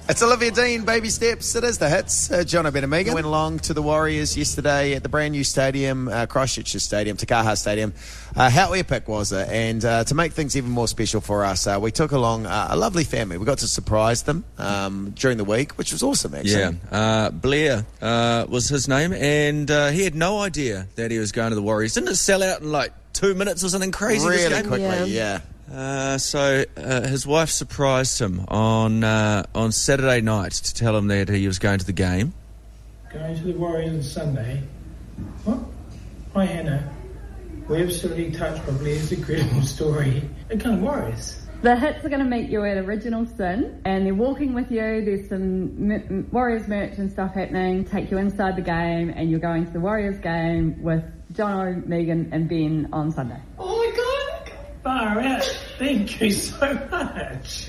It's Olivia Dean, Baby Steps. It is the hits. John O'Brien and Megan went along to the Warriors yesterday at the brand new stadium, Christchurch Stadium, Te Kaha Stadium. How epic was it? And to make things even more special for us, we took along a lovely family. We got to surprise them during the week, which was awesome, actually. Yeah, Blair was his name, and he had no idea that he was going to the Warriors. Didn't it sell out in like 2 minutes or something crazy? Really quickly, yeah. So his wife surprised him on Saturday night to tell him that he was going to the game. Going to the Warriors on Sunday. What? Hi, Hannah. We're absolutely touched by Blair's incredible story. They're going to Warriors. The hits are going to meet you at Original Sin, and they're walking with you. There's some Warriors merch and stuff happening. Take you inside the game, and you're going to the Warriors game with Jono, Megan, and Ben on Sunday. Oh my God! Far out. Thank you so much.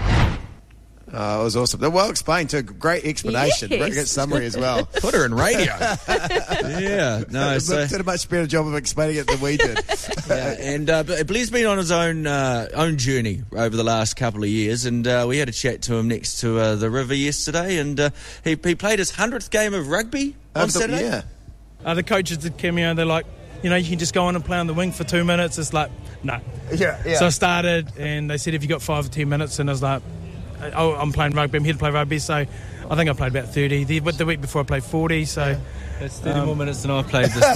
It was awesome. Well explained too. Great explanation. Yes. Great summary as well. Put her in radio. Yeah, no. So Did a much better job of explaining it than we did. yeah, and Blair's been on his own journey over the last couple of years, and we had a chat to him next to the river yesterday, and he played his 100th game of rugby on Saturday. Yeah. The coaches did cameo. They're like, you can just go on and play on the wing for 2 minutes. It's like, no. Yeah. So I started, and they said, have you got 5 or 10 minutes? And I was like, oh, I'm playing rugby. I'm here to play rugby. So I think I played about 30. The week before I played 40. So that's 30 more minutes than I played this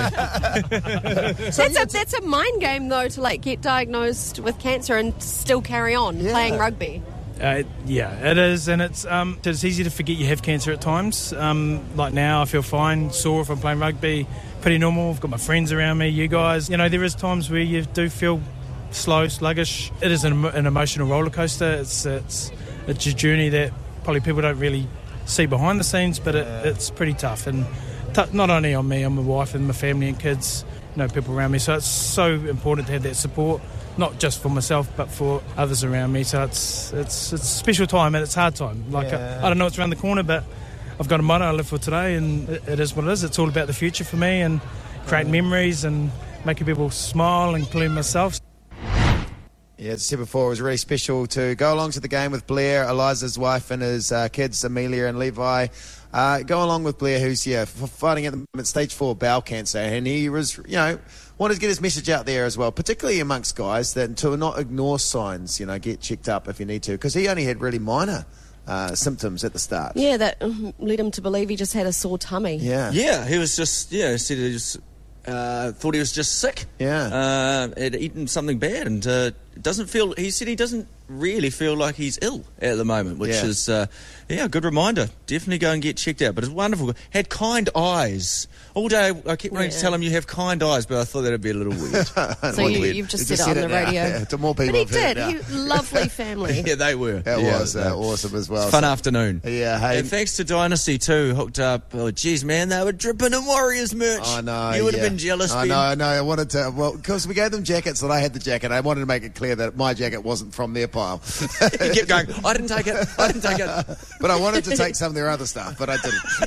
week. So That's a mind game, though, to get diagnosed with cancer and still carry on playing rugby. Yeah, it is, and it's easy to forget you have cancer at times. Like now, I feel fine, sore if I'm playing rugby, pretty normal. I've got my friends around me, you guys. There is times where you do feel slow, sluggish. It is an emotional roller coaster. It's a journey that probably people don't really see behind the scenes, but it's pretty tough, and not only on me, on my wife and my family and kids, people around me. So it's so important to have that support. Not just for myself, but for others around me. So it's a special time, and it's a hard time. I don't know what's around the corner, but I've got a motto I live for today, and it is what it is. It's all about the future for me, and creating memories and making people smile, including myself. Yeah, as I said before, it was really special to go along to the game with Blair, Eliza's wife, and his kids, Amelia and Levi. Go along with Blair, who's fighting at the moment stage 4 bowel cancer, and he was, wanted to get his message out there as well, particularly amongst guys, that to not ignore signs, get checked up if you need to, because he only had really minor symptoms at the start. Yeah, that led him to believe he just had a sore tummy. Yeah, he was just, said he just thought he was just sick. Yeah. Had eaten something bad, and he said he doesn't really feel like he's ill at the moment, which is a good reminder. Definitely go and get checked out. But it's wonderful. Had kind eyes. All day I kept wanting to tell him you have kind eyes, but I thought that'd be a little weird. So you've just said it on the radio. To more people. But he did. Lovely family. Yeah, they were. That was awesome as well. Fun afternoon. Yeah, hey. And thanks to Dynasty too, hooked up. Oh, geez, man, they were dripping in Warriors merch. I know. You would have been jealous. I know. I wanted to. Well, because we gave them jackets, and I had the jacket. I wanted to make it clear that my jacket wasn't from their pile. You kept going, I didn't take it. But I wanted to take some of their other stuff, but I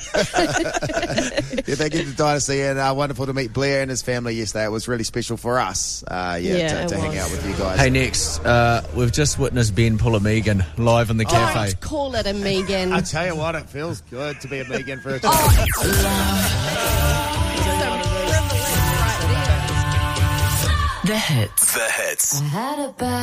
didn't. Thank you to Dynasty, and wonderful to meet Blair and his family yesterday. It was really special for us, to hang out with you guys. Hey, next, we've just witnessed Ben pull a Megan live in the cafe. Call it a Megan. I tell you what, it feels good to be a Megan for a time. The hits. I had a bad